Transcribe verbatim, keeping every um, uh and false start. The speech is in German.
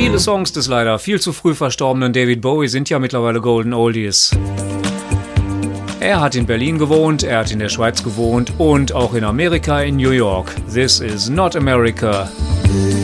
Viele Songs des leider viel zu früh verstorbenen David Bowie sind ja mittlerweile Golden Oldies. Er hat in Berlin gewohnt, er hat in der Schweiz gewohnt und auch in Amerika, in New York. This is not America.